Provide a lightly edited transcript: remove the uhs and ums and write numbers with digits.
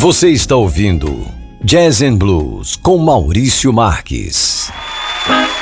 Você está ouvindo Jazz and Blues com Maurício Marques.